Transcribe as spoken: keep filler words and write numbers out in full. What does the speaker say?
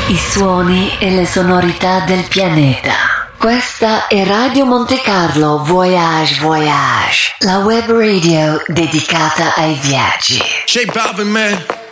I suoni e le sonorità del pianeta. Questa è Radio Monte Carlo Voyage Voyage, la web radio dedicata ai viaggi. J Balvin, man.